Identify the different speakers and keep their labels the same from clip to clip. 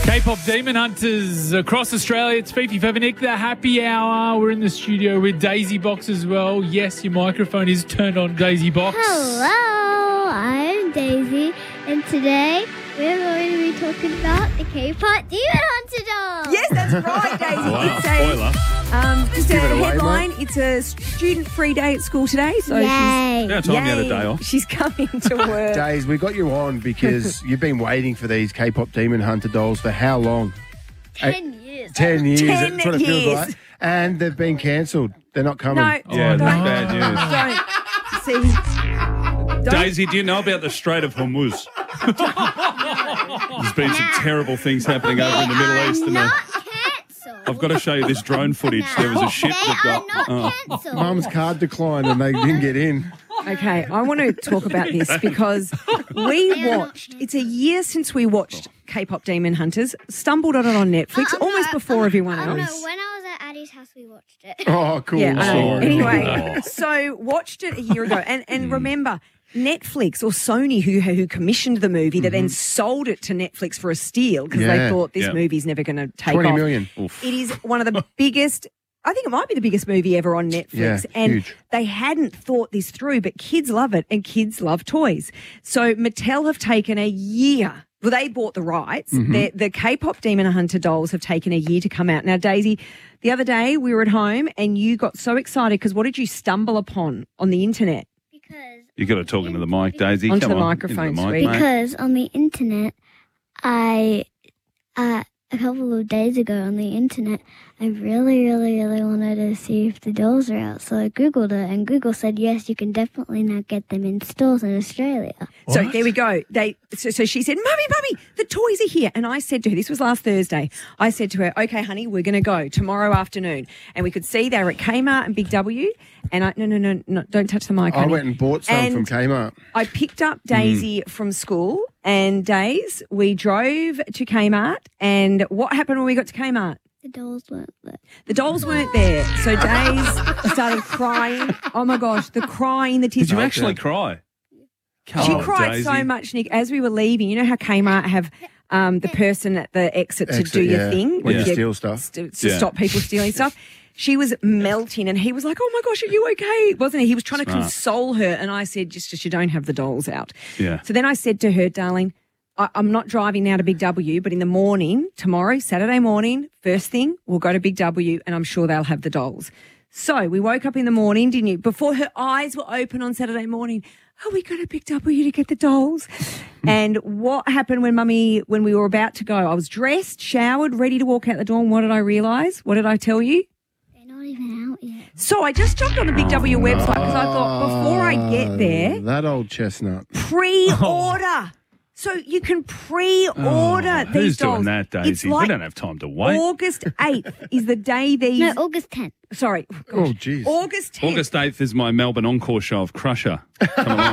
Speaker 1: K-pop Demon Hunters across Australia. It's Fifi Fevernick, the happy hour. We're in the studio with Daisy Box as well. Yes, your microphone is turned on, Daisy Box.
Speaker 2: Hello, I'm Daisy, and today we're going to be talking about the K-pop Demon Hunter doll.
Speaker 3: Yes, that's right, Daisy.
Speaker 1: Wow,
Speaker 3: It's
Speaker 1: spoiler.
Speaker 3: just a
Speaker 4: Give it away,
Speaker 3: headline. It's a student-free day at school today. So
Speaker 2: Yay.
Speaker 1: Yeah, time you had a
Speaker 3: Yay.
Speaker 1: day off.
Speaker 3: She's coming to work.
Speaker 4: Days, we got you on because you've been waiting for these K-pop Demon Hunter dolls for how long?
Speaker 2: 10 years.
Speaker 4: 10 years.
Speaker 3: 10
Speaker 4: That's what it feels
Speaker 3: years.
Speaker 4: like. And they've been cancelled. They're not coming.
Speaker 3: No,
Speaker 1: Yeah,
Speaker 3: don't.
Speaker 1: that's bad news.
Speaker 3: Don't. See,
Speaker 5: Daisy, do you know about the Strait of Hormuz? There's been some terrible things happening over in the Middle East. And
Speaker 2: Not cancelled.
Speaker 5: I've got to show you this drone footage. There was a ship that
Speaker 2: They are
Speaker 5: got...
Speaker 2: not cancelled.
Speaker 4: Mum's card declined and they didn't get in.
Speaker 3: okay, I want to talk about this because it's a year since we watched K-pop Demon Hunters, stumbled on it on Netflix almost before everyone
Speaker 2: Oh, no,
Speaker 3: else.
Speaker 2: when I was at Addie's house, we watched it.
Speaker 4: Oh, cool.
Speaker 3: Yeah, I know.
Speaker 4: Sorry.
Speaker 3: Anyway, so watched it a year ago, and remember, Netflix or Sony, who commissioned the movie, that then sold it to Netflix for a steal because they
Speaker 4: Yeah.
Speaker 3: thought this
Speaker 5: Yeah.
Speaker 3: movie's never going to take
Speaker 4: 20
Speaker 3: off.
Speaker 4: million.
Speaker 3: It is one of the biggest. I think it might be the biggest movie ever on Netflix.
Speaker 4: Yeah,
Speaker 3: and
Speaker 4: huge.
Speaker 3: they hadn't thought this through, but kids love it and kids love toys. So Mattel have taken a year. Well, they bought the rights. The K-pop Demon Hunter dolls have taken a year to come out. Now, Daisy, the other day we were at home and you got so excited because what did you stumble upon on the internet?
Speaker 2: Because
Speaker 5: You got to talk into the mic, Daisy.
Speaker 3: Onto
Speaker 5: Come
Speaker 3: the
Speaker 5: on,
Speaker 3: microphone,
Speaker 5: into the mic,
Speaker 3: sweet.
Speaker 5: mate.
Speaker 2: Because on the internet, a couple of days ago on the internet, I really wanted to see if the dolls are out. So I Googled it, and Google said, yes, you can definitely now get them in stores in Australia.
Speaker 3: So there we go. So she said, Mummy, the toys are here. And I said to her, this was last Thursday, I said to her, okay, honey, we're going to go tomorrow afternoon. And we could see they were at Kmart and Big W. And I, no, don't touch the mic,
Speaker 4: I
Speaker 3: honey.
Speaker 4: went and bought some from Kmart.
Speaker 3: I picked up Daisy from school and Days, we drove to Kmart. And what happened when we got to Kmart?
Speaker 2: The dolls weren't there.
Speaker 3: The dolls weren't there. So Days started crying. Oh my gosh, the crying, the tears.
Speaker 5: Did you actually cry?
Speaker 3: She
Speaker 5: Oh,
Speaker 3: cried
Speaker 5: Daisy.
Speaker 3: so much, Nick, as we were leaving. You know how Kmart have the person at the exit to do your
Speaker 4: yeah.
Speaker 3: thing?
Speaker 4: When you
Speaker 3: Yeah.
Speaker 4: steal stuff.
Speaker 3: To
Speaker 5: Yeah.
Speaker 3: stop people stealing stuff. She was melting and he was like, oh my gosh, are you okay? Wasn't he? He was trying to
Speaker 5: Smart.
Speaker 3: console her. And I said, just you don't have the dolls out.
Speaker 5: Yeah.
Speaker 3: So then I said to her, darling, I'm not driving now to Big W, but in the morning, tomorrow, Saturday morning, first thing, we'll go to Big W and I'm sure they'll have the dolls. So we woke up in the morning, didn't you? Before her eyes were open on Saturday morning, are we going to Big W to get the dolls? And what happened when we were about to go? I was dressed, showered, ready to walk out the door. And what did I realise? What did I tell you?
Speaker 2: They're not even out yet.
Speaker 3: So I just jumped on the Big W website because I thought before I get there,
Speaker 4: That old chestnut.
Speaker 3: pre-order. So you can pre-order these
Speaker 5: Who's
Speaker 3: dolls.
Speaker 5: doing that,
Speaker 3: It's
Speaker 5: Daisy?
Speaker 3: like
Speaker 5: We don't have time to wait.
Speaker 3: August 8th is the day these...
Speaker 2: No, August 10th.
Speaker 3: Sorry.
Speaker 4: Oh, jeez.
Speaker 3: August 10th.
Speaker 5: August 8th is my Melbourne Encore show of Crusher. Come along.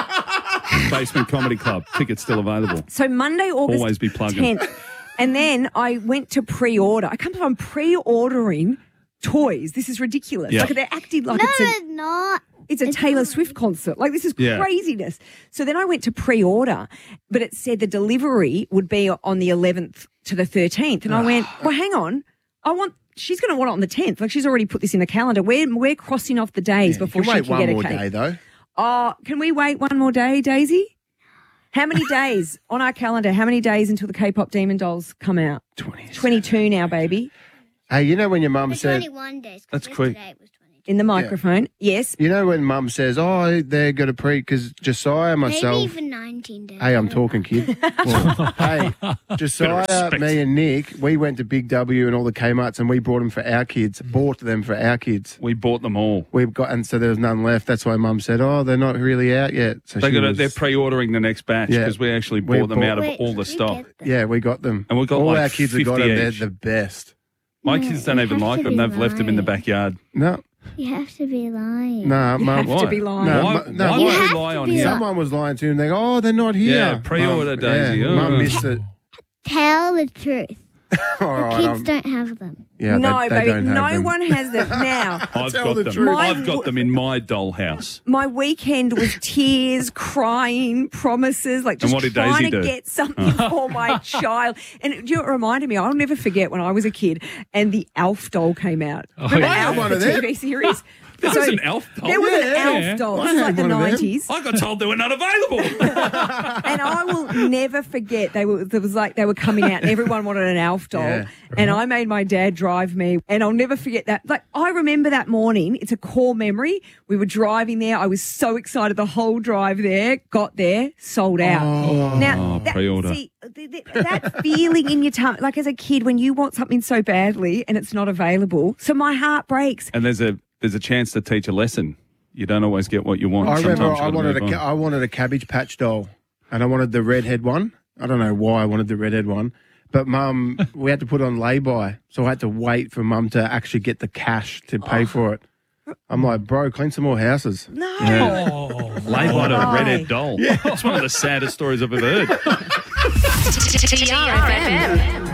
Speaker 5: Basement Comedy Club. Tickets still available.
Speaker 3: So Monday, August
Speaker 5: Always be plugging.
Speaker 3: 10th. And then I went to pre-order. I come from pre-ordering toys. This is ridiculous.
Speaker 5: Yeah.
Speaker 3: Like they're acting like
Speaker 2: No,
Speaker 3: it's a...
Speaker 2: it's not.
Speaker 3: It's a Taylor Swift concert. Like, this is
Speaker 5: Yeah.
Speaker 3: craziness. So then I went to pre-order, but it said the delivery would be on the 11th to the 13th. And I went, well, hang on. She's going to want it on the 10th. Like, she's already put this in the calendar. We're crossing off the days
Speaker 4: You
Speaker 3: before
Speaker 4: can
Speaker 3: she
Speaker 4: wait
Speaker 3: can
Speaker 4: one
Speaker 3: get a
Speaker 4: more
Speaker 3: cake.
Speaker 4: day, though.
Speaker 3: Oh, can we wait one more day, Daisy? How many days on our calendar? How many days until the K-pop Demon dolls come out? 22 now, baby.
Speaker 4: Hey, you know when your mum
Speaker 2: It's
Speaker 4: said...
Speaker 2: 21 days. 'cause
Speaker 5: That's quick.
Speaker 2: yesterday it was 22.
Speaker 3: In the microphone. Yes.
Speaker 4: You know when mum says, oh, they're going to because Josiah,
Speaker 2: Maybe
Speaker 4: myself...
Speaker 2: even 19 days.
Speaker 4: Hey, I'm talking, kid. Well, hey, Josiah,
Speaker 5: respect.
Speaker 4: me and Nick, we went to Big W and all the Kmarts and we bought them for our kids. Bought them for our kids.
Speaker 5: We bought them all.
Speaker 4: We've got, and so there was none left. That's why Mum said, "Oh, they're not really out yet." So
Speaker 5: They're pre-ordering the next batch
Speaker 4: Yeah.
Speaker 5: because we actually
Speaker 4: We
Speaker 5: bought them
Speaker 4: bought-
Speaker 5: out of
Speaker 2: Wait,
Speaker 5: all the
Speaker 2: did you
Speaker 5: stock.
Speaker 2: get them?
Speaker 4: Yeah, we got them,
Speaker 5: And we got
Speaker 4: all
Speaker 5: like
Speaker 4: our kids have got
Speaker 5: 50
Speaker 4: them. They're
Speaker 5: each.
Speaker 4: the best.
Speaker 5: My
Speaker 2: No,
Speaker 5: kids don't
Speaker 2: you
Speaker 5: even
Speaker 2: have
Speaker 5: like
Speaker 2: to
Speaker 5: them.
Speaker 2: be
Speaker 5: They've left them in the
Speaker 2: lying.
Speaker 5: backyard.
Speaker 4: No,
Speaker 2: You have to be lying.
Speaker 4: no,
Speaker 3: You
Speaker 4: Mum.
Speaker 3: have to be lying.
Speaker 4: No,
Speaker 5: Why,
Speaker 4: no,
Speaker 5: why
Speaker 4: you
Speaker 5: would
Speaker 2: have
Speaker 5: we
Speaker 2: to
Speaker 5: lie on
Speaker 2: be
Speaker 5: here?
Speaker 2: lying.
Speaker 4: Someone was lying to him. They go, "Oh, they're not here."
Speaker 5: Yeah, pre-order,
Speaker 4: Mum,
Speaker 5: Daisy.
Speaker 4: Yeah,
Speaker 5: Oh.
Speaker 4: Mum missed it.
Speaker 2: Tell the truth.
Speaker 4: All right,
Speaker 2: Kids don't have them.
Speaker 4: yeah,
Speaker 3: no,
Speaker 4: they
Speaker 3: baby,
Speaker 4: don't have
Speaker 3: no
Speaker 4: them.
Speaker 3: one has them. Now,
Speaker 5: I've
Speaker 4: Tell
Speaker 5: got
Speaker 4: the
Speaker 5: them.
Speaker 4: truth.
Speaker 5: I've got them in my dollhouse.
Speaker 3: my weekend was tears, crying, promises, like just
Speaker 5: what did
Speaker 3: trying
Speaker 5: Daisy
Speaker 3: to
Speaker 5: do?
Speaker 3: get something for my child. And do you know what it reminded me? I'll never forget when I was a kid and the Alf doll came out. Remember
Speaker 1: yeah.
Speaker 3: Alf,
Speaker 4: One
Speaker 3: the
Speaker 4: of them.
Speaker 3: TV series?
Speaker 5: This is an Elf doll.
Speaker 3: There was an
Speaker 1: Yeah.
Speaker 3: Alf doll.
Speaker 4: I
Speaker 3: This is like
Speaker 4: had
Speaker 3: the
Speaker 4: one of them.
Speaker 3: 90s.
Speaker 5: I got told they were not available.
Speaker 3: And I will never forget they were coming out and everyone wanted an Alf doll.
Speaker 4: Yeah.
Speaker 3: And I made my dad drive me and I'll never forget that. Like I remember that morning. It's a core memory. We were driving there. I was so excited the whole drive there. Got there, sold out. Now
Speaker 5: pre-order.
Speaker 3: that feeling in your tummy, like as a kid when you want something so badly and it's not available. So my heart breaks.
Speaker 5: And there's a chance to teach a lesson. You don't always get what you want.
Speaker 4: I remember
Speaker 5: Sometimes
Speaker 4: I
Speaker 5: you gotta
Speaker 4: wanted
Speaker 5: move on.
Speaker 4: I wanted a Cabbage Patch doll, and I wanted the redhead one. I don't know why I wanted the redhead one, but Mum, we had to put it on lay-by, so I had to wait for Mum to actually get the cash to pay for it. I'm like, bro, clean some more houses.
Speaker 3: No.
Speaker 5: Lay by a
Speaker 3: Why?
Speaker 5: redhead doll. It's one of the saddest stories I've ever heard.
Speaker 6: TRFM.